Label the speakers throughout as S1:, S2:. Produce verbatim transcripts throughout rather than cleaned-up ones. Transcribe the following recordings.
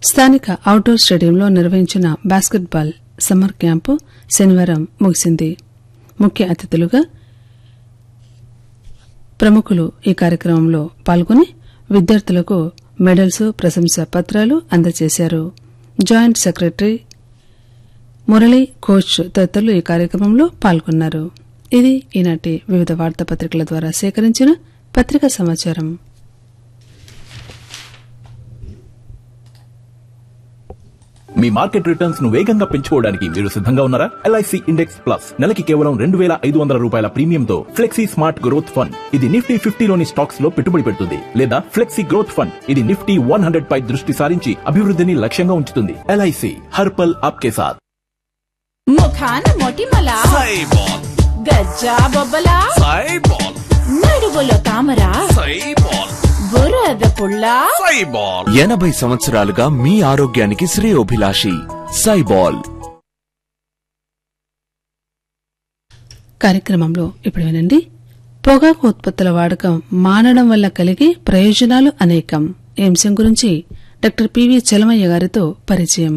S1: స్థానిక అవుట్డోర్ స్టేడియంలో నిర్వహించిన బాస్కెట్బాల్ సమ్మర్ క్యాంపు శనివారం ముగిసింది. ముఖ్య అతిథులుగా ప్రముఖులు ఈ కార్యక్రమంలో పాల్గొని విద్యార్థులకు మెడల్స్, ప్రశంసా పత్రాలు అందజేశారు. జాయింట్ సెక్రటరీ మురళి, కోచ్ తదితరులు ఈ కార్యక్రమంలో పాల్గొన్నారు. ఇది ఈనాటి వివిధ వార్తాపత్రికల ద్వారా సేకరించిన పత్రికా సమాచారం.
S2: మీ మార్కెట్ రిటర్న్స్ ను వేగంగా పెంచుకోవడానికి మీరు సిద్ధంగా ఉన్నారా? ఎల్ఐసి ఇండెక్స్ ప్లస్ నెలకి కేవలం రెండు వేల ఐదు వందల రూపాయల ప్రీమియంతో ఫ్లెక్సీ స్మార్ట్ గ్రోత్ ఫండ్. ఇది నిఫ్టీ ఫిఫ్టీలోని స్టాక్స్ లో పెట్టుబడి పెడుతుంది, లేదా ఫ్లెక్సీ గ్రోత్ ఫండ్. ఇది నిఫ్టీ వన్ హండ్రెడ్ పై దృష్టి సారించి అభివృద్ధిని లక్ష్యంగా ఉంచుతుంది. ఎల్ఐసి హర్పల్ ఆప్కే సాథ్.
S3: ముఖాన మొటిమల
S4: సైబాల్,
S3: గజ్జా బొబ్బల
S4: సైబాల్,
S3: నడువులో తామర
S4: సైబాల్,
S3: బురద పుల్ల
S4: సైబాల్.
S5: ఎనభై సంవత్సరాలుగా మీ ఆరోగ్యానికి శ్రేయోభిలాషి సైబాల్.
S1: కార్యక్రమంలో ఇప్పుడు వినండి. పొగాకు ఉత్పత్తుల వాడకం మానడం వల్ల కలిగే ప్రయోజనాలు అనేకం. ఈ అంశం గురించి డాక్టర్ పివి చలమయ్య గారితో పరిచయం.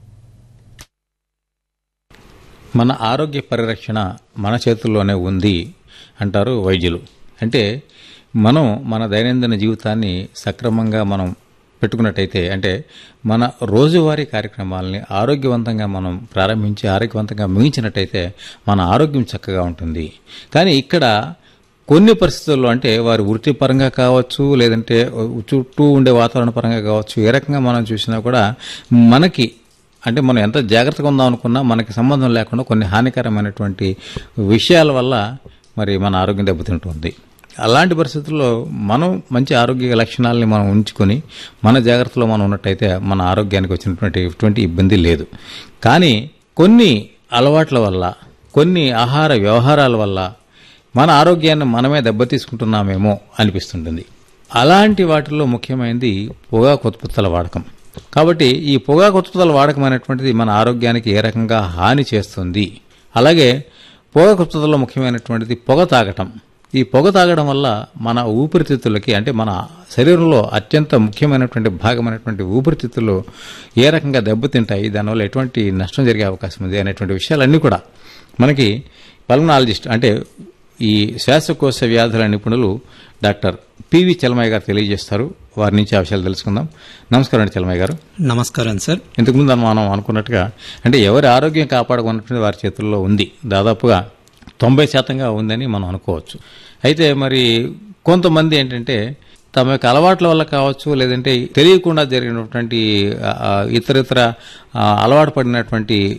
S6: మన ఆరోగ్య పరిరక్షణ మన చేతుల్లోనే ఉంది అంటారు వైద్యులు. అంటే మనం మన దైనందిన జీవితాన్ని సక్రమంగా మనం పెట్టుకున్నట్టయితే, అంటే మన రోజువారీ కార్యక్రమాలని ఆరోగ్యవంతంగా మనం ప్రారంభించి ఆరోగ్యవంతంగా ముగించినట్టయితే మన ఆరోగ్యం చక్కగా ఉంటుంది. కానీ ఇక్కడ కొన్ని పరిస్థితుల్లో, అంటే వారి వృత్తిపరంగా కావచ్చు, లేదంటే చుట్టూ ఉండే వాతావరణ పరంగా కావచ్చు, ఏ రకంగా మనం చూసినా కూడా మనకి, అంటే మనం ఎంత జాగ్రత్తగా ఉందాం అనుకున్నా మనకి సంబంధం లేకుండా కొన్ని హానికరమైనటువంటి విషయాల వల్ల మరి మన ఆరోగ్యం దెబ్బతింటుంది. అలాంటి పరిస్థితుల్లో మనం మంచి ఆరోగ్య లక్షణాలని మనం ఉంచుకొని మన జాగ్రత్తలో మనం ఉన్నట్టయితే మన ఆరోగ్యానికి వచ్చినటువంటి ఎటువంటి ఇబ్బంది లేదు. కానీ కొన్ని అలవాట్ల వల్ల, కొన్ని ఆహార వ్యవహారాల వల్ల మన ఆరోగ్యాన్ని మనమే దెబ్బతీసుకుంటున్నామేమో అనిపిస్తుంటుంది. అలాంటి వాటిల్లో ముఖ్యమైనది పొగాకు ఉత్పత్తుల వాడకం. కాబట్టి ఈ పొగాకు ఉత్పత్తుల వాడకం అనేటువంటిది మన ఆరోగ్యానికి ఏ రకంగా హాని చేస్తుంది. అలాగే పొగాకు ఉత్పత్తుల్లో ముఖ్యమైనటువంటిది పొగ తాగటం. ఈ పొగ తాగడం వల్ల మన ఊపిరితిత్తులకి, అంటే మన శరీరంలో అత్యంత ముఖ్యమైనటువంటి భాగమైనటువంటి ఊపిరితిత్తులు ఏ రకంగా దెబ్బతింటాయి, దానివల్ల ఎటువంటి నష్టం జరిగే అవకాశం ఉంది అనేటువంటి విషయాలన్నీ కూడా మనకి పల్మనాలజిస్ట్, అంటే ఈ శ్వాసకోశ వ్యాధుల నిపుణులు డాక్టర్ పివి చలమయ్య గారు తెలియజేస్తారు. వారి నుంచి ఆ విషయాలు తెలుసుకుందాం. నమస్కారం అండి చలమయ్య గారు.
S7: నమస్కారం సార్.
S6: ఇంతకుముందు మనం అనుకున్నట్టుగా, అంటే ఎవరి ఆరోగ్యం కాపాడుకున్నటువంటి వారి చేతుల్లో ఉంది, దాదాపుగా తొంభై శాతంగా ఉందని మనం అనుకోవచ్చు. అయితే మరి కొంతమంది ఏంటంటే తమ యొక్క అలవాట్ల వల్ల కావచ్చు, లేదంటే తెలియకుండా జరిగినటువంటి ఇతర ఇతర అలవాటు పడినటువంటి